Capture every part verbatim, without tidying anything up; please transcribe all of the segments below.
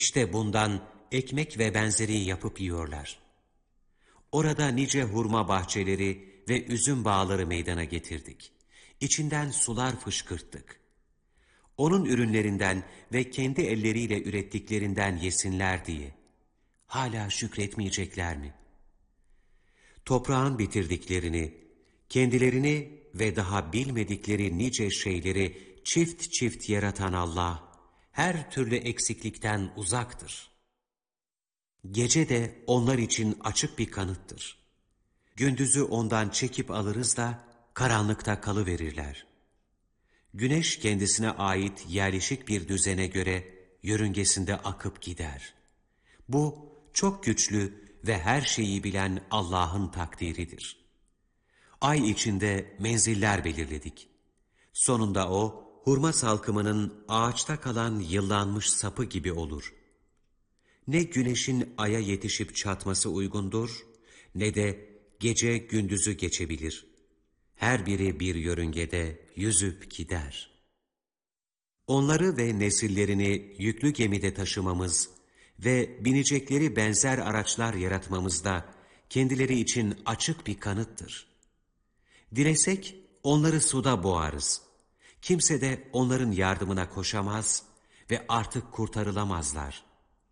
İşte bundan ekmek ve benzeri yapıp yiyorlar. Orada nice hurma bahçeleri ve üzüm bağları meydana getirdik. İçinden sular fışkırttık. Onun ürünlerinden ve kendi elleriyle ürettiklerinden yesinler diye. Hala şükretmeyecekler mi? Toprağın bitirdiklerini, kendilerini ve daha bilmedikleri nice şeyleri çift çift yaratan Allah, her türlü eksiklikten uzaktır. Gece de onlar için açık bir kanıttır. Gündüzü ondan çekip alırız da karanlıkta kalıverirler. Güneş kendisine ait yerleşik bir düzene göre yörüngesinde akıp gider. Bu çok güçlü ve her şeyi bilen Allah'ın takdiridir. Ay içinde menziller belirledik. Sonunda o, hurma salkımının ağaçta kalan yıllanmış sapı gibi olur. Ne güneşin aya yetişip çatması uygundur, ne de gece gündüzü geçebilir. Her biri bir yörüngede yüzüp gider. Onları ve nesillerini yüklü gemide taşımamız ve binecekleri benzer araçlar yaratmamız da kendileri için açık bir kanıttır. Dilesek onları suda boğarız. Kimse de onların yardımına koşamaz ve artık kurtarılamazlar.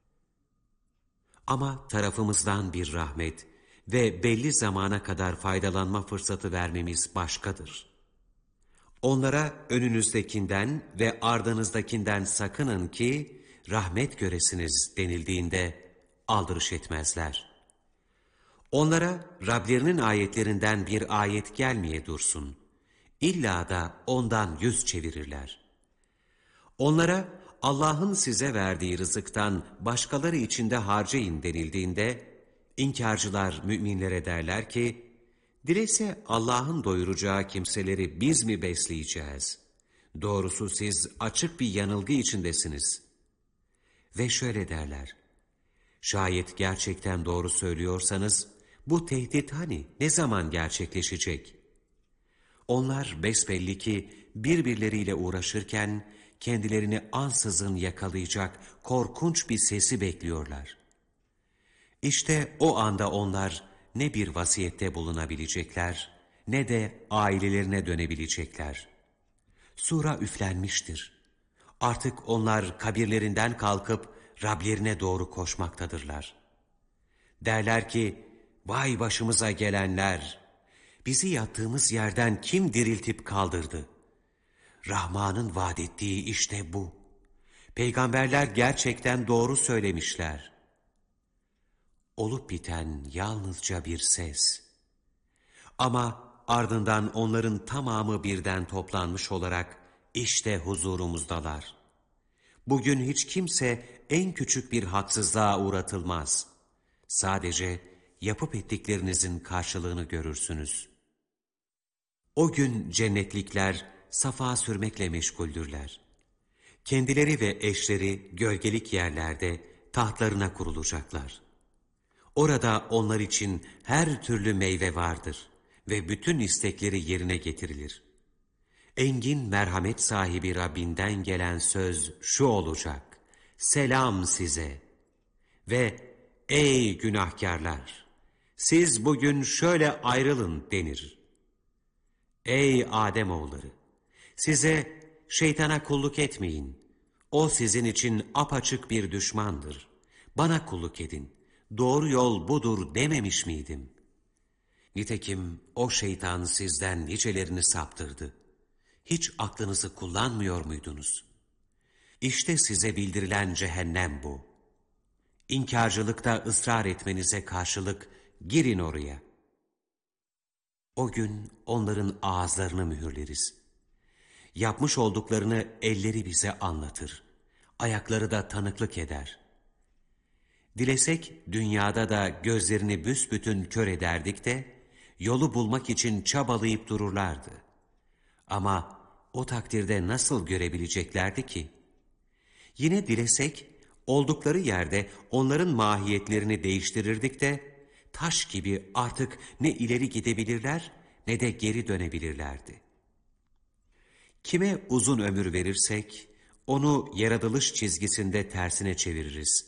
Ama tarafımızdan bir rahmet ve belli zamana kadar faydalanma fırsatı vermemiz başkadır. Onlara önünüzdekinden ve ardınızdakinden sakının ki rahmet göresiniz denildiğinde aldırış etmezler. Onlara Rablerinin ayetlerinden bir ayet gelmeye dursun. İlla da ondan yüz çevirirler. Onlara Allah'ın size verdiği rızıktan başkaları içinde harcayın denildiğinde, inkarcılar müminlere derler ki, dilese Allah'ın doyuracağı kimseleri biz mi besleyeceğiz? Doğrusu siz açık bir yanılgı içindesiniz. Ve şöyle derler, şayet gerçekten doğru söylüyorsanız, bu tehdit hani ne zaman gerçekleşecek? Onlar besbelli ki birbirleriyle uğraşırken, kendilerini ansızın yakalayacak korkunç bir sesi bekliyorlar. İşte o anda onlar ne bir vasiyette bulunabilecekler, ne de ailelerine dönebilecekler. Sura üflenmiştir. Artık onlar kabirlerinden kalkıp Rablerine doğru koşmaktadırlar. Derler ki, vay başımıza gelenler! Bizi yattığımız yerden kim diriltip kaldırdı? Rahman'ın vaad ettiği işte bu. Peygamberler gerçekten doğru söylemişler. Olup biten yalnızca bir ses. Ama ardından onların tamamı birden toplanmış olarak işte huzurumuzdalar. Bugün hiç kimse en küçük bir haksızlığa uğratılmaz. Sadece yapıp ettiklerinizin karşılığını görürsünüz. O gün cennetlikler safa sürmekle meşguldürler. Kendileri ve eşleri gölgelik yerlerde tahtlarına kurulacaklar. Orada onlar için her türlü meyve vardır ve bütün istekleri yerine getirilir. Engin merhamet sahibi Rabbinden gelen söz şu olacak: selam size ve ey günahkarlar, siz bugün şöyle ayrılın denir. Ey Ademoğulları, size şeytana kulluk etmeyin. O sizin için apaçık bir düşmandır. Bana kulluk edin. Doğru yol budur dememiş miydim? Nitekim o şeytan sizden nicelerini saptırdı. Hiç aklınızı kullanmıyor muydunuz? İşte size bildirilen cehennem bu. İnkarcılıkta ısrar etmenize karşılık girin oraya. O gün onların ağızlarını mühürleriz. Yapmış olduklarını elleri bize anlatır. Ayakları da tanıklık eder. Dilesek dünyada da gözlerini büsbütün kör ederdik de yolu bulmak için çabalayıp dururlardı. Ama o takdirde nasıl görebileceklerdi ki? Yine dilesek oldukları yerde onların mahiyetlerini değiştirirdik de taş gibi artık ne ileri gidebilirler ne de geri dönebilirlerdi. Kime uzun ömür verirsek Onu yaratılış çizgisinde tersine çeviririz.